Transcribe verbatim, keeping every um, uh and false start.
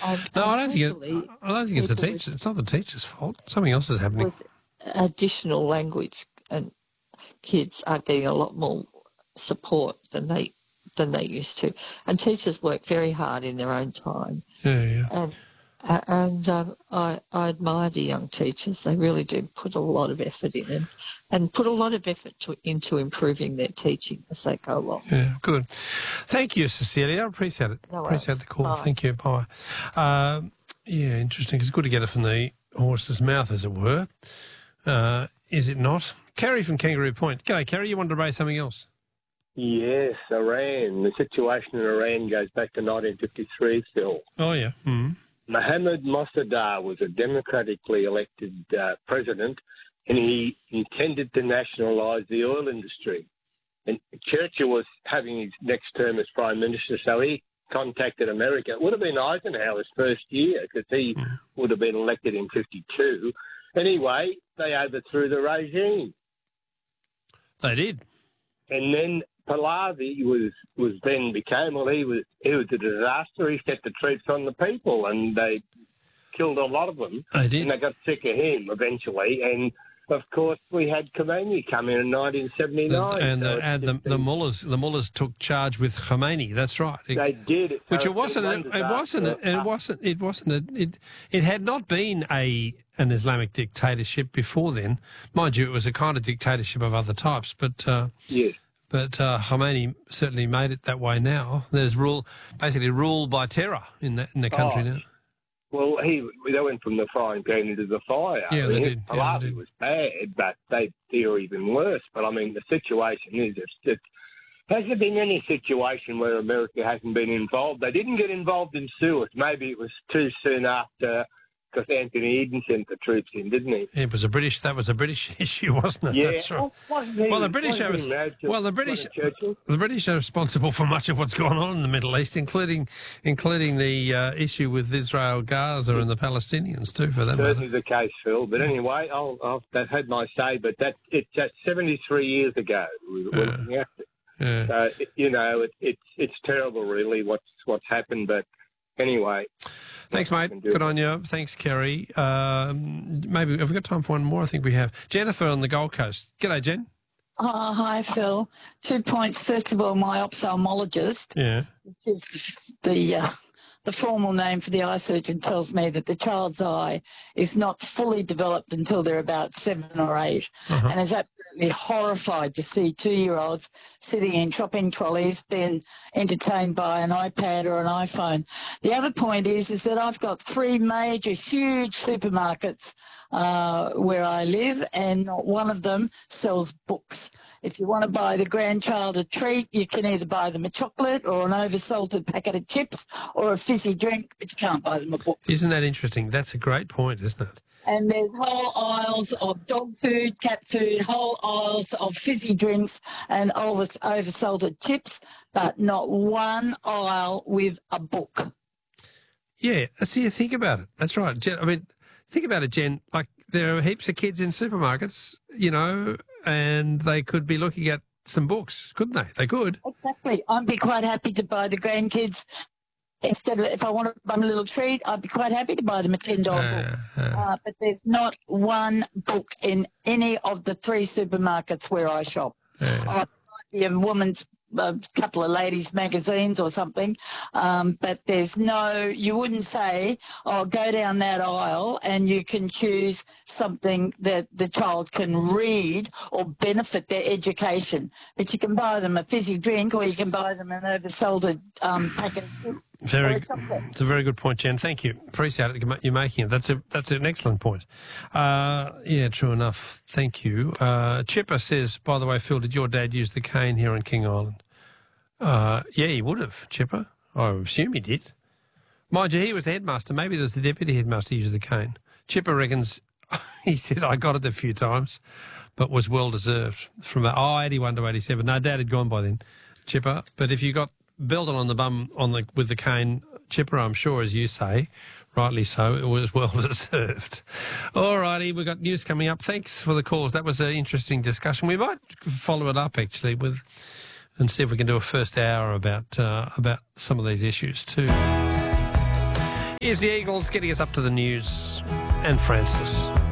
And No, I don't think it, unfortunately, I don't think it's the people teacher. It's not the teacher's fault. Something else is happening. with additional language and kids are getting a lot more support than they than they used to. And teachers work very hard in their own time. Yeah, yeah. And uh, and um, I, I admire the young teachers. They really do put a lot of effort in and, and put a lot of effort to, into improving their teaching as they go along. Yeah, good. Thank you, Cecilia. I appreciate it. No appreciate worries. the call. Bye. Thank you. Bye. Uh, yeah, interesting. It's good to get it from the horse's mouth, as it were. Uh, is it not? Kerry from Kangaroo Point. G'day, Kerry. You wanted to raise something else? Yes, Iran. The situation in Iran goes back to nineteen fifty-three, Phil. Oh, yeah. Mm-hmm. Mohammad Mossadegh was a democratically elected uh, president, and he intended to nationalise the oil industry. And Churchill was having his next term as Prime Minister, so he contacted America. It would have been Eisenhower's first year because he mm. would have been elected in fifty-two. Anyway, they overthrew the regime. They did. And then Pahlavi was, was then became, well, he was, he was a disaster. He set the troops on the people and they killed a lot of them. They did. And they got sick of him eventually. And, of course, we had Khomeini come in in nineteen seventy-nine. And, and, so the, and the, the mullahs, the mullahs took charge with Khomeini. That's right. It, they did. Which so it wasn't. It, it wasn't. It, it wasn't. It wasn't. A, it. It had not been a an Islamic dictatorship before then, mind you. It was a kind of dictatorship of other types, but uh, yes. But uh, Khomeini certainly made it that way now. There's rule, basically rule by terror in the in the country oh. now. Well, he they went from the frying pan into the fire. Yeah, I they mean, did. Yeah, Pahlavi they did. was bad, but they they're even worse. But I mean, the situation is it's, it's has there been any situation where America hasn't been involved? They didn't get involved in Suez. Maybe it was too soon after, because Anthony Eden sent the troops in, didn't he? It was a British. That was a British issue, wasn't it? Yeah. That's right. Well, he, well, the British are well, the British, the British are responsible for much of what's going on in the Middle East, including including the uh, issue with Israel, Gaza, and the Palestinians too, for that matter. Certainly the case, Phil. But anyway, I'll, I'll, I've had my say. But that it's that's seventy-three years ago. We were Yeah. looking at it. Yeah. So it, you know, it, it's it's terrible, really, what's what's happened. But anyway. Thanks, mate. Good on you. Thanks, Kerry. Um, maybe have we got time for one more? I think we have. Jennifer on the Gold Coast. G'day, Jen. Oh, hi, Phil. Two points. First of all, my ophthalmologist, Yeah. which is the uh, the formal name for the eye surgeon, tells me that the child's eye is not fully developed until they're about seven or eight, Uh-huh. and is absolutely horrified to see two-year-olds sitting in shopping trolleys being entertained by an iPad or an iPhone. The other point is, is that I've got three major, huge supermarkets uh, where I live, and not one of them sells books. If you want to buy the grandchild a treat, you can either buy them a chocolate or an oversalted packet of chips or a fizzy drink, but you can't buy them a book. Isn't that interesting? That's a great point, isn't it? And there's whole aisles of dog food, cat food, whole aisles of fizzy drinks and over, oversalted chips, but not one aisle with a book. Yeah. See, think about it. That's right. Jen, I mean, think about it, Jen. Like, there are heaps of kids in supermarkets, you know, and they could be looking at some books, couldn't they? They could. Exactly. I'd be quite happy to buy the grandkids. Instead of, if I want to buy them a little treat, I'd be quite happy to buy them a ten dollar Uh, book. uh. Uh, but there's not one book in any of the three supermarkets where I shop. Yeah. Uh, might be a woman's, a couple of ladies' magazines or something, um, but there's no, you wouldn't say, oh, go down that aisle and you can choose something that the child can read or benefit their education. But you can buy them a fizzy drink or you can buy them an oversalted um, packet of chips. Very, it's a very good point, Jen. Thank you. Appreciate it. You're making it. That's a that's an excellent point. Uh, yeah, true enough. Thank you. Uh, Chipper says, by the way, Phil, did your dad use the cane here on King Island? Uh, yeah, he would have, Chipper. I assume he did. Mind you, he was the headmaster. Maybe there was the deputy headmaster used the cane. Chipper reckons, he says, I got it a few times, but was well deserved. From oh, eighty-one to eighty-seven. No, Dad had gone by then, Chipper. But if you got belted on the bum on the with the cane, Chipper, I'm sure, as you say, rightly so, it was well deserved. All righty, we've got news coming up. Thanks for the calls. That was an interesting discussion. We might follow it up, actually, with and see if we can do a first hour about uh, about some of these issues too. Here's the Eagles getting us up to the news and Francis.